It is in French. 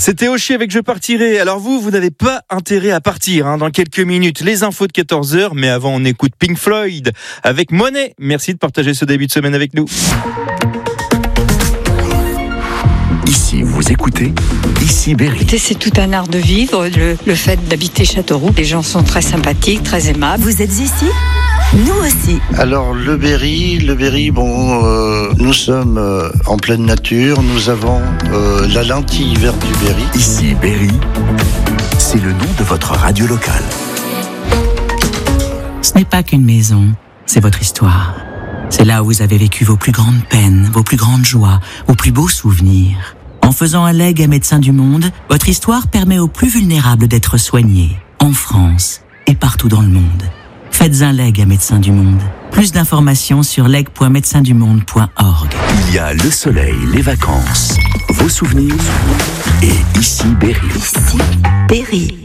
C'était Oshi avec Je partirai. Alors vous n'avez pas intérêt à partir dans quelques minutes. Les infos de 14h, mais avant on écoute Pink Floyd avec Monet. Merci de partager ce début de semaine avec nous. Ici, vous écoutez, ici Berry. C'est tout un art de vivre, le fait d'habiter Châteauroux. Les gens sont très sympathiques, très aimables. Vous êtes ici ? Nous aussi. Alors le Berry, nous sommes en pleine nature. Nous avons la lentille verte du Berry. Ici Berry, c'est le nom de votre radio locale. Ce n'est pas qu'une maison, c'est votre histoire. C'est là où vous avez vécu vos plus grandes peines, vos plus grandes joies, vos plus beaux souvenirs. En faisant un legs à Médecins du Monde, votre histoire permet aux plus vulnérables d'être soignés, en France et partout dans le monde. Faites un legs à Médecins du Monde. Plus d'informations sur leg.médecindumonde.org. Il y a le soleil, les vacances, vos souvenirs et ici Berry. Ici Berry.